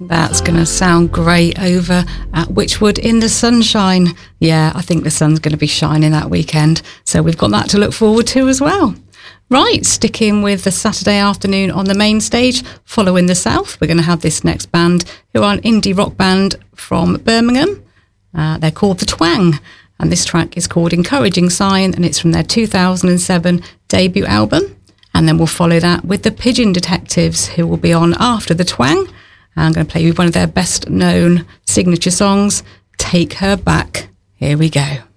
That's going to sound great over at Wychwood in the sunshine. Yeah, I think the sun's going to be shining that weekend. So we've got that to look forward to as well. Right, sticking with the Saturday afternoon on the main stage, following the South, we're going to have this next band, who are an indie rock band from Birmingham. They're called The Twang, and this track is called Encouraging Sign, and it's from their 2007 debut album. And then we'll follow that with the Pigeon Detectives, who will be on after The Twang. I'm going to play you one of their best known signature songs, Take Her Back. Here we go.